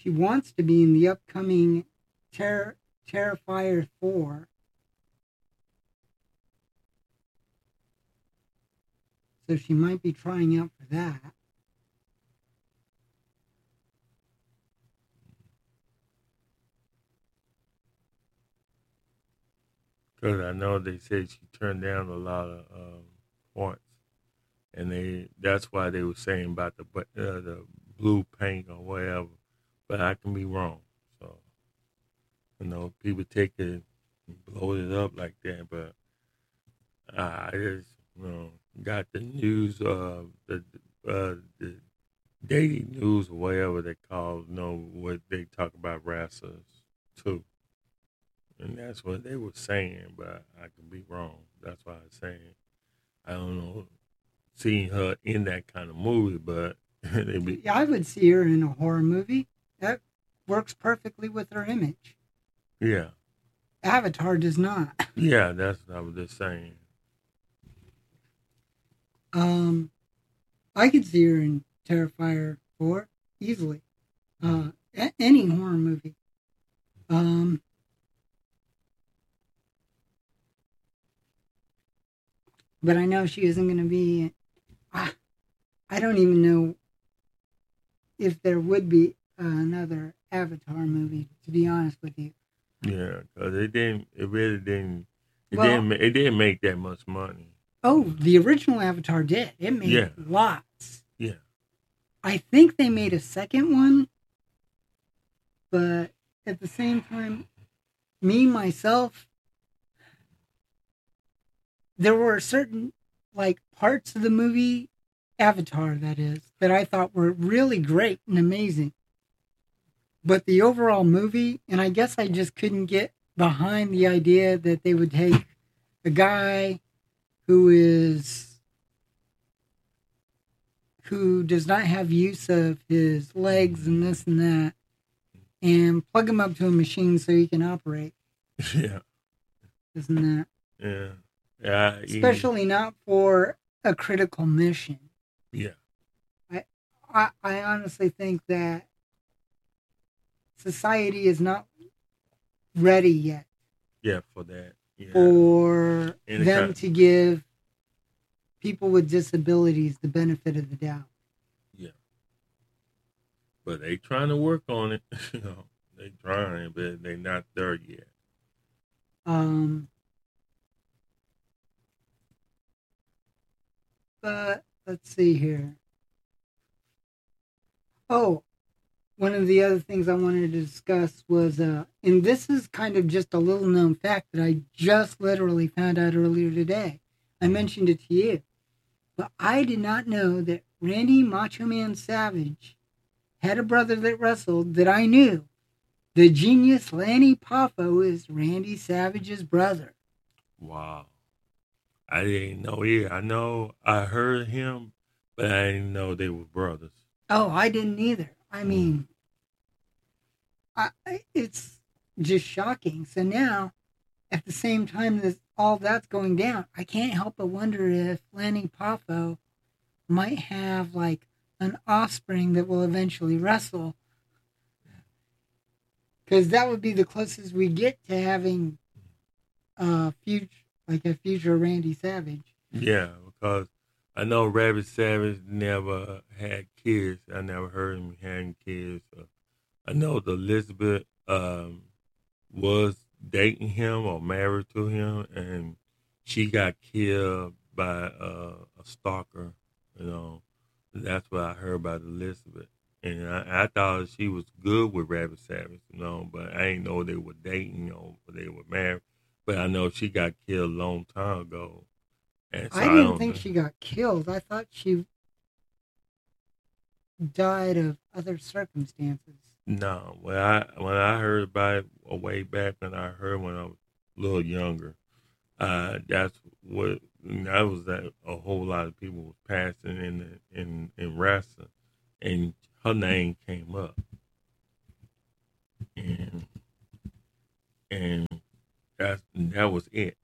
she wants to be in the upcoming Terrifier 4. So she might be trying out for that. Because I know they said she turned down a lot of points, and that's why they were saying about the blue paint or whatever. But I can be wrong. So people take it and blow it up like that, but I just got the news, the daily news or whatever they call, what they talk about wrestlers too. And that's what they were saying, but I could be wrong. That's why I'm saying I don't know, seeing her in that kind of movie, but Yeah, I would see her in a horror movie. That works perfectly with her image. yeah, Avatar does not. yeah, that's what I was just saying. Um, I could see her in Terrifier 4 easily. Any horror movie. Um, but I know she isn't going to be. I don't even know if there would be another Avatar movie. To be honest with you. Yeah, because it didn't. It really didn't. It Well, didn't. It didn't make that much money. oh, the original Avatar did. It made Yeah, lots. yeah, I think they made a second one, but at the same time, me myself, there were certain like parts of the movie Avatar, that is, that I thought were really great and amazing. But the overall movie, and I guess I just couldn't get behind the idea that they would take a guy who does not have use of his legs and this and that, and plug him up to a machine so he can operate. yeah, Isn't that? yeah, yeah. Especially not for a critical mission. Yeah. I honestly think that society is not ready yet. Yeah, for that. Yeah. For them to give people with disabilities the benefit of the doubt. Yeah. But they trying to work on it. They trying, but they not there yet. But let's see here. Oh, one of the other things I wanted to discuss was, and this is kind of just a little known fact that I just literally found out earlier today. I mentioned it to you, but I did not know that Randy Macho Man Savage had a brother that wrestled that I knew. The genius Lanny Poffo is Randy Savage's brother. Wow. I didn't know either. I know I heard him, but I didn't know they were brothers. Oh, I didn't either. I mean, it's just shocking. So now, at the same time that all that's going down, I can't help but wonder if Lanny Poffo might have like an offspring that will eventually wrestle. Because that would be the closest we get to having a future Randy Savage. Yeah, because I know Rabbit Savage never had kids. I never heard him having kids. I know that Elizabeth was dating him or married to him, and she got killed by a stalker. That's what I heard about Elizabeth. And I thought she was good with Rabbit Savage, but I didn't know they were dating or they were married. But I know she got killed a long time ago. And so I didn't think she got killed. I thought she died of other circumstances. No, when I heard about it way back when I was a little younger, that's what that was that a whole lot of people was passing in wrestling, and her name came up, and that was it.